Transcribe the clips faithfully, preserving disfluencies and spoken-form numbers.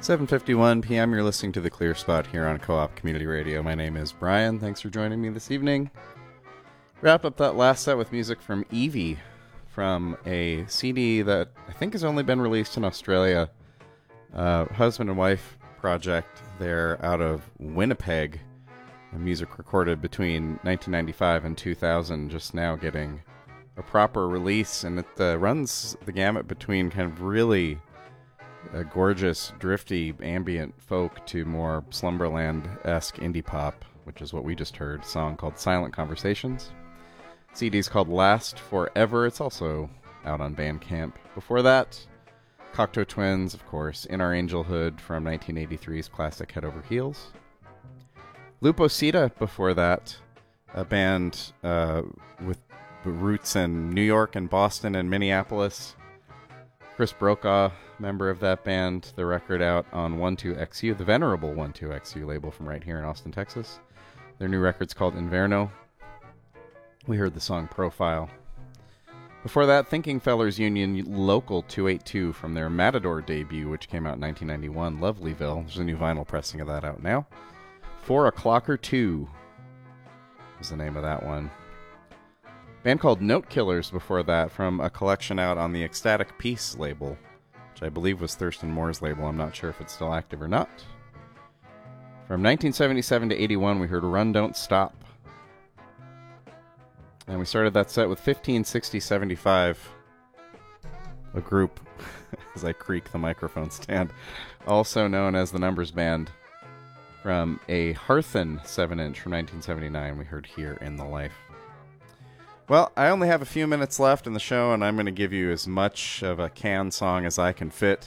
seven fifty-one p.m. You're listening to The Clear Spot here on Co-op Community Radio. My name is Brian. Thanks for joining me this evening. Wrap up that last set with music from Evie from a C D that I think has only been released in Australia. Uh, husband and wife project. They're out of Winnipeg. The music recorded between nineteen ninety-five and two thousand, just now getting a proper release, and it uh, runs the gamut between kind of really uh, gorgeous, drifty, ambient folk to more Slumberland-esque indie pop, which is what we just heard, a song called Silent Conversations. C D's called Last Forever. It's also out on Bandcamp. Before that, Cocteau Twins, of course, In Our Angelhood from nineteen eighty-three's classic Head Over Heels. Lupo Sita before that, a band uh, with roots in New York and Boston and Minneapolis. Chris Brokaw, member of that band, the record out on one two X U, the venerable one two X U label from right here in Austin, Texas. Their new record's called Inverno. We heard the song Profile. Before that, Thinking Fellers Union Local two eighty-two from their Matador debut, which came out in nineteen ninety-one, Lovelyville. There's a new vinyl pressing of that out now. Four O'Clock or Two was the name of that one. Band called Note Killers before that, from a collection out on the Ecstatic Peace label, which I believe was Thurston Moore's label. I'm not sure if it's still active or not. From nineteen seventy-seven to eighty-one, we heard Run Don't Stop. And we started that set with fifteen sixty seventy-five, a group, as I creak the microphone stand, also known as the Numbers Band, from a Hearthen seven inch from nineteen seventy-nine, we heard Here in the Life. Well, I only have a few minutes left in the show, and I'm going to give you as much of a Can song as I can fit.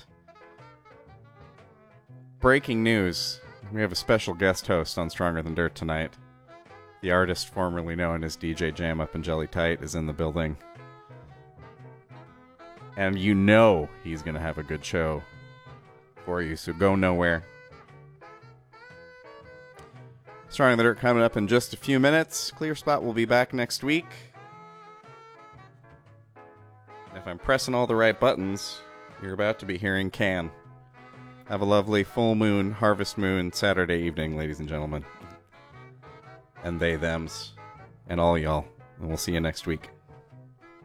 Breaking news. We have a special guest host on Stronger Than Dirt tonight. The artist formerly known as D J Jam Up and Jelly Tight is in the building. And you know he's going to have a good show for you, so go nowhere. Stronger Than Dirt coming up in just a few minutes. Clear Spot will be back next week. If I'm pressing all the right buttons, you're about to be hearing Can. Have a lovely full moon, harvest moon, Saturday evening, ladies and gentlemen. And they, thems, and all y'all. And we'll see you next week.